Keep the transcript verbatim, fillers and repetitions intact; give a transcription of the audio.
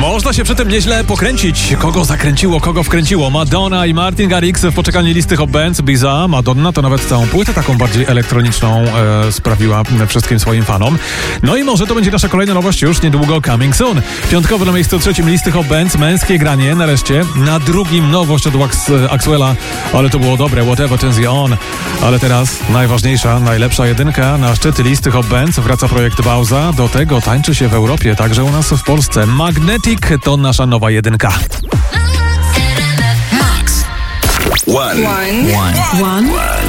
Można się przy tym nieźle pokręcić. Kogo zakręciło, kogo wkręciło? Madonna i Martin Garrix w poczekalni listy Hot Bands. Biza, Madonna to nawet całą płytę taką bardziej elektroniczną e, sprawiła wszystkim swoim fanom. No i może to będzie nasza kolejna nowość już niedługo, coming soon. Piątkowy na miejscu trzecim listy Hot Bands, męskie granie nareszcie. Na drugim nowość od Wax, Axwella, ale to było dobre, Whatever Turns You On. Ale teraz najważniejsza, najlepsza jedynka na szczyty listy Hot Bands. Wraca projekt Bauza. Do tego tańczy się w Europie, także u nas w Polsce. Magnetic to nasza nowa jedynka. Max. One. One. One. One.